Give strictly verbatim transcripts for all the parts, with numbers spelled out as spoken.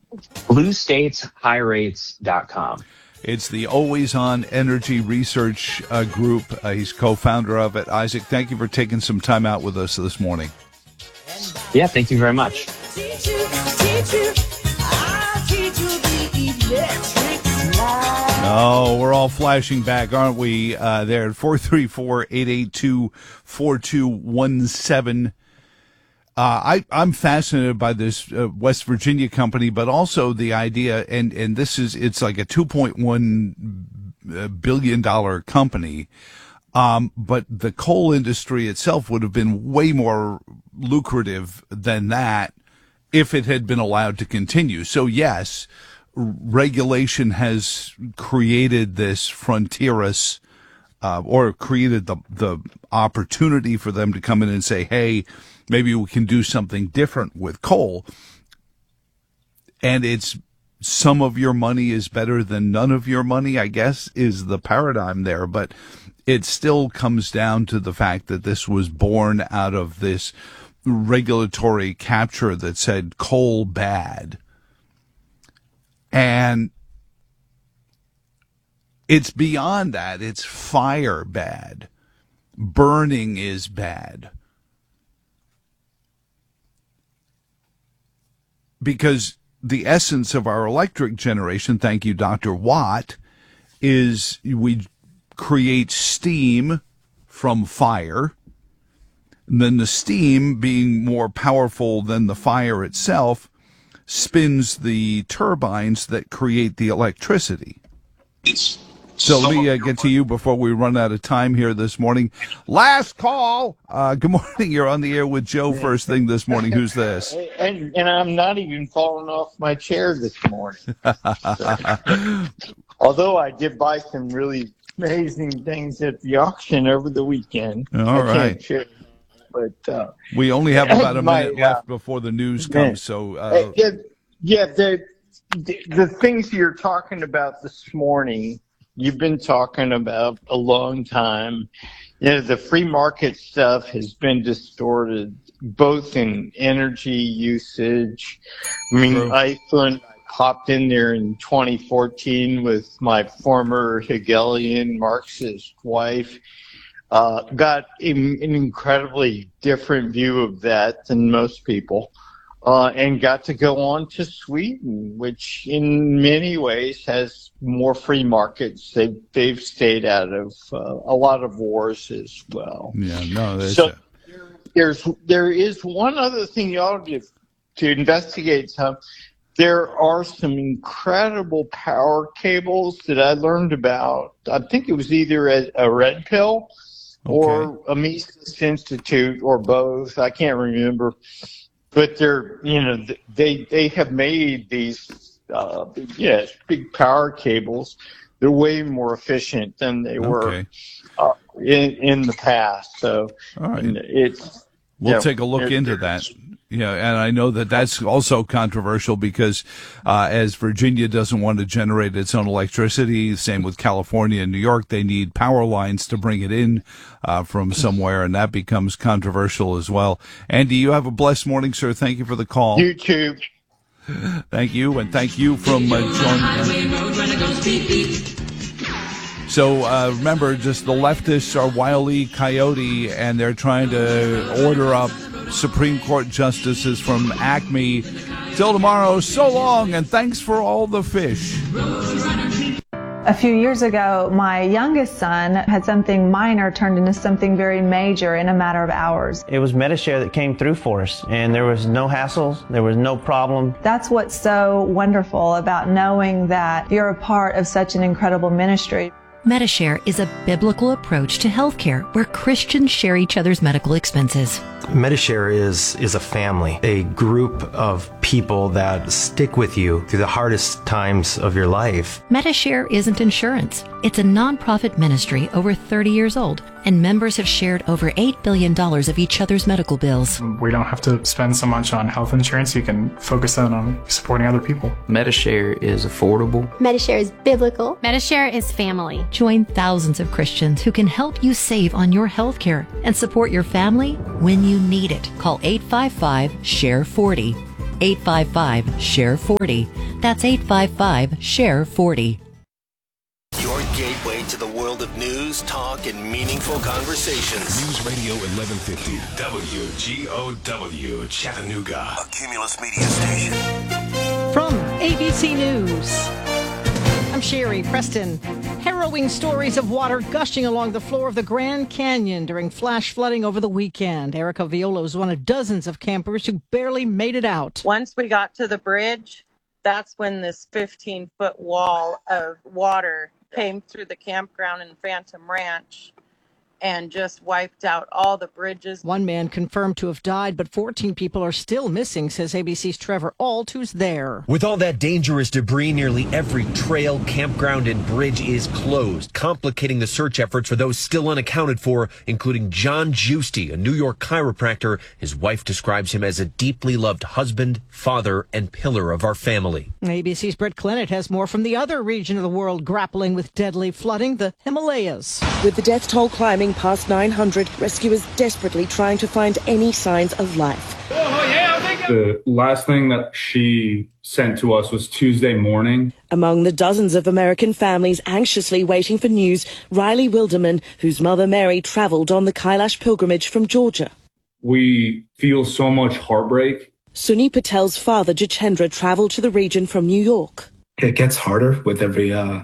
blue states high rates dot com. It's the Always On Energy Research uh, Group. Uh, he's co-founder of it. Isaac, thank you for taking some time out with us this morning. Yeah, thank you very much. Teach you, teach you, I'll teach you the electric slide. Oh, we're all flashing back, aren't we? Uh, there at four three four, eight eight two, four two one seven. Uh, I, I'm fascinated by this uh, West Virginia company, but also the idea, and, and this is, it's like a two point one billion dollars company. Um, but the coal industry itself would have been way more lucrative than that if it had been allowed to continue. So yes, regulation has created this frontierus, uh, or created the, the opportunity for them to come in and say, hey, maybe we can do something different with coal. And it's some of your money is better than none of your money, I guess, is the paradigm there. But it still comes down to the fact that this was born out of this regulatory capture that said coal bad. And it's beyond that. It's fire bad. Burning is bad. Because the essence of our electric generation, thank you, Doctor Watt, is we create steam from fire. And then the steam, being more powerful than the fire itself, spins the turbines that create the electricity. So let me uh, get to you before we run out of time here this morning. Last call. Uh, good morning. You're on the air with Joe first thing this morning. Who's this? And, and I'm not even falling off my chair this morning. So, although I did buy some really amazing things at the auction over the weekend. All I right. can't share, but uh, we only have about a my, minute uh, left before the news comes. So uh, yeah, yeah the, the the things you're talking about this morning, you've been talking about a long time. You know, the free market stuff has been distorted, both in energy usage. I mean, True. Iceland, I popped in there in twenty fourteen with my former Hegelian Marxist wife. Uh, got an incredibly different view of that than most people. Uh, and got to go on to Sweden, which in many ways has more free markets. They've, they've stayed out of uh, a lot of wars as well. yeah, no, there's So a- there's there is one other thing you ought to, to investigate. Some there are some incredible power cables that I learned about. I think it was either at a Red Pill or a Mises Institute or both. I can't remember. But they're, you know, they they have made these, uh, yes, big power cables. They're way more efficient than they were Okay. uh, in in the past. So All right. it's We'll yeah, take a look there- into that. Yeah, and I know that that's also controversial because uh, as Virginia doesn't want to generate its own electricity, same with California and New York, they need power lines to bring it in uh, from somewhere, and that becomes controversial as well. Andy, you have a blessed morning, sir. Thank you for the call. YouTube. Thank you, and thank you from uh, joining us. So uh, remember, just the leftists are Wile E. Coyote, and they're trying to order up Supreme Court justices from Acme. Till tomorrow, so long, and thanks for all the fish. A few years ago, my youngest son had something minor turned into something very major in a matter of hours. It was Medi-Share that came through for us, and there was no hassles, there was no problem. That's what's so wonderful about knowing that you're a part of such an incredible ministry. Medi-Share is a biblical approach to healthcare where Christians share each other's medical expenses. Medi-Share is is a family, a group of people that stick with you through the hardest times of your life. Medi-Share isn't insurance. It's a nonprofit ministry over thirty years old, and members have shared over eight billion dollars of each other's medical bills. We don't have to spend so much on health insurance. You can focus on, on supporting other people. Medi-Share is affordable. Medi-Share is biblical. Medi-Share is family. Join thousands of Christians who can help you save on your health care and support your family when you need it. Call eight five five, S H A R E forty. eight five five, share forty. That's eight five five, share forty. Your gateway to the world of news, talk, and meaningful conversations. News Radio eleven fifty, W G O W, Chattanooga. A Cumulus Media station. From A B C News, I'm Sherry Preston. Harrowing stories of water gushing along the floor of the Grand Canyon during flash flooding over the weekend. Erica Viola was one of dozens of campers who barely made it out. Once we got to the bridge, that's when this fifteen-foot wall of water came through the campground in Phantom Ranch and just wiped out all the bridges. One man confirmed to have died, but fourteen people are still missing, says A B C's Trevor Ault, who's there. With all that dangerous debris, nearly every trail, campground, and bridge is closed, complicating the search efforts for those still unaccounted for, including John Giusti, a New York chiropractor. His wife describes him as a deeply loved husband, father, and pillar of our family. A B C's Brett Clennett has more from the other region of the world grappling with deadly flooding, the Himalayas. With the death toll climbing past nine hundred, rescuers desperately trying to find any signs of life. The last thing that she sent to us was Tuesday morning. Among the dozens of American families anxiously waiting for news, Riley Wilderman, whose mother Mary traveled on the Kailash pilgrimage from Georgia. We feel so much heartbreak. Sunny Patel's father, Jachendra, traveled to the region from New York. It gets harder with every uh,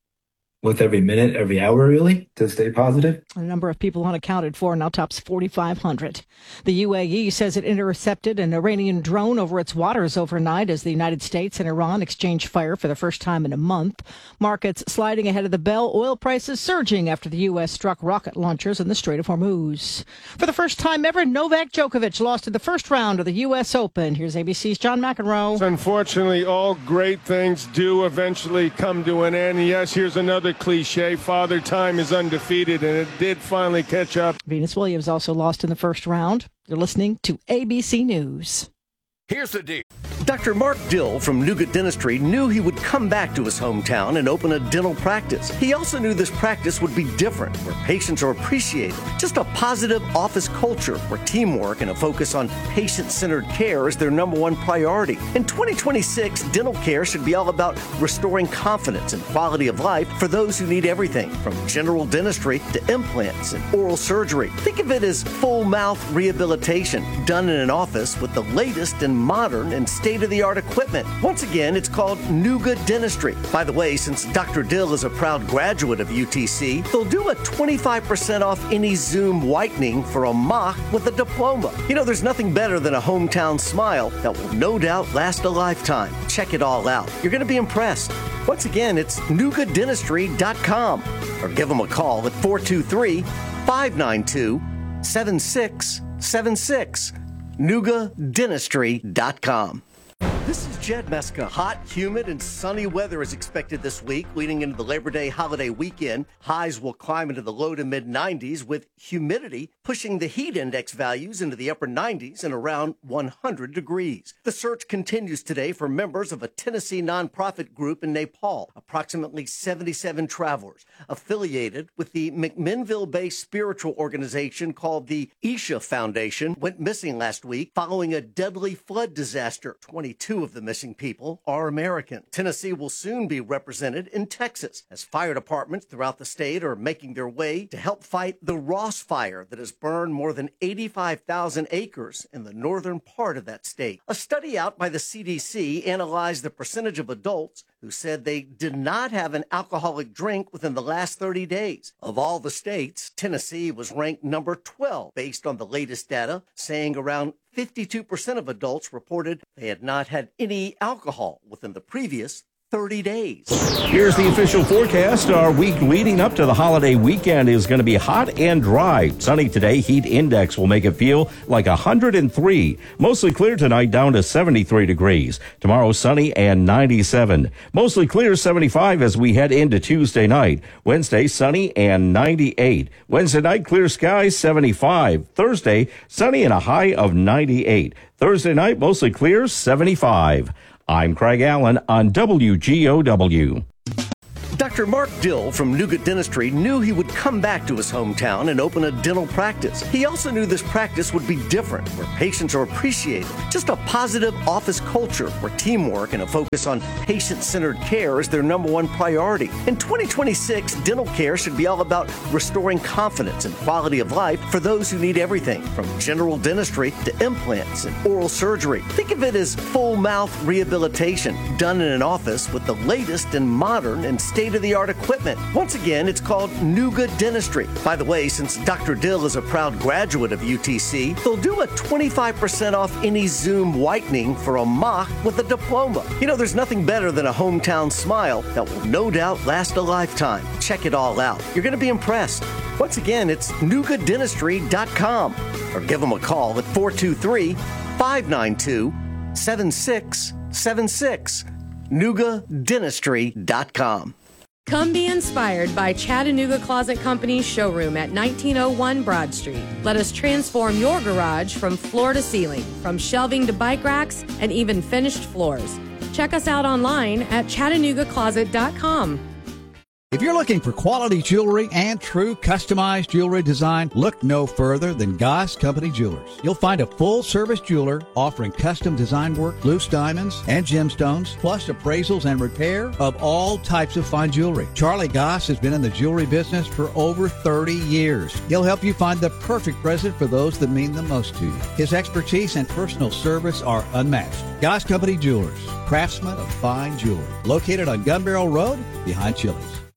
with every minute, every hour, really, to stay positive. A number of people unaccounted for now tops forty-five hundred. The U A E says it intercepted an Iranian drone over its waters overnight as the United States and Iran exchange fire for the first time in a month. Markets sliding ahead of the bell, oil prices surging after the U S struck rocket launchers in the Strait of Hormuz. For the first time ever, Novak Djokovic lost in the first round of the U S Open. Here's A B C's John McEnroe. Unfortunately, all great things do eventually come to an end. Yes, here's another cliche. Father Time is undefeated, and it did finally catch up. Venus Williams also lost in the first round. You're listening to A B C News. Here's the deal. Doctor Mark Dill from Nougat Dentistry knew he would come back to his hometown and open a dental practice. He also knew this practice would be different, where patients are appreciated. Just a positive office culture where teamwork and a focus on patient-centered care is their number one priority. In twenty twenty-six, dental care should be all about restoring confidence and quality of life for those who need everything, from general dentistry to implants and oral surgery. Think of it as full mouth rehabilitation done in an office with the latest and modern and state-of-the-art equipment. Once again, it's called Nougat Dentistry. By the way, since Doctor Dill is a proud graduate of U T C, they'll do a twenty-five percent off any Zoom whitening for a mock with a diploma. You know, there's nothing better than a hometown smile that will no doubt last a lifetime. Check it all out. You're going to be impressed. Once again, it's nougat dentistry dot com or give them a call at four two three, five nine two, seven six seven six. nougat dentistry dot com. This is Jed Meska. Hot, humid, and sunny weather is expected this week, leading into the Labor Day holiday weekend. Highs will climb into the low to mid nineties, with humidity pushing the heat index values into the upper nineties and around one hundred degrees. The search continues today for members of a Tennessee nonprofit group in Nepal. Approximately seventy-seven travelers affiliated with the McMinnville-based spiritual organization called the Isha Foundation went missing last week following a deadly flood disaster. twenty-two of the missing people are American. Tennessee will soon be represented in Texas as fire departments throughout the state are making their way to help fight the Ross Fire that has burned more than eighty-five thousand acres in the northern part of that state. A study out by the C D C analyzed the percentage of adults who said they did not have an alcoholic drink within the last thirty days. Of all the states, Tennessee was ranked number twelve based on the latest data, saying around fifty-two percent of adults reported they had not had any alcohol within the previous thirty days. Here's the official forecast. Our week leading up to the holiday weekend is going to be hot and dry. Sunny today. Heat index will make it feel like one hundred three. Mostly clear tonight, down to seventy-three degrees. Tomorrow, sunny and ninety-seven. Mostly clear, seventy-five as we head into Tuesday night. Wednesday, sunny and ninety-eight. Wednesday night, clear skies, seventy-five. Thursday, sunny and a high of ninety-eight. Thursday night, mostly clear, seventy-five. I'm Craig Allen on W G O W. Doctor Mark Dill from Nougat Dentistry knew he would come back to his hometown and open a dental practice. He also knew this practice would be different, where patients are appreciated. Just a positive office culture where teamwork and a focus on patient-centered care is their number one priority. In twenty twenty-six, dental care should be all about restoring confidence and quality of life for those who need everything from general dentistry to implants and oral surgery. Think of it as full mouth rehabilitation done in an office with the latest and modern and state-of-the-art equipment. Once again, it's called Nougat Dentistry. By the way, since Doctor Dill is a proud graduate of U T C, they'll do a twenty-five percent off any Zoom whitening for a mock with a diploma. You know, there's nothing better than a hometown smile that will no doubt last a lifetime. Check it all out. You're going to be impressed. Once again, it's nougat dentistry dot com or give them a call at four two three, five nine two, seven six seven six. nougat dentistry dot com. Come be inspired by Chattanooga Closet Company's showroom at nineteen oh one Broad Street. Let us transform your garage from floor to ceiling, from shelving to bike racks, and even finished floors. Check us out online at chattanooga closet dot com. If you're looking for quality jewelry and true customized jewelry design, look no further than Goss Company Jewelers. You'll find a full-service jeweler offering custom design work, loose diamonds, and gemstones, plus appraisals and repair of all types of fine jewelry. Charlie Goss has been in the jewelry business for over thirty years. He'll help you find the perfect present for those that mean the most to you. His expertise and personal service are unmatched. Goss Company Jewelers, craftsmen of fine jewelry, located on Gun Barrel Road behind Chili's.